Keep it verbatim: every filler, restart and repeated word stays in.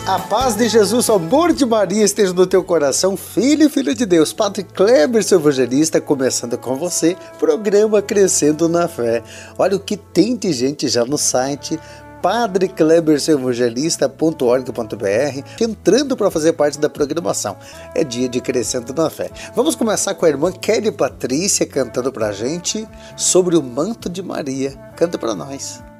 A paz de Jesus, o amor de Maria esteja no teu coração, filho e filha de Deus. Padre Kleber, seu evangelista, começando com você, programa Crescendo na Fé. Olha o que tem de gente já no site padre kleber seu evangelista ponto org ponto br, entrando para fazer parte da programação. É dia de Crescendo na Fé. Vamos começar com a irmã Kelly Patrícia cantando para a gente sobre o manto de Maria. Canta para nós.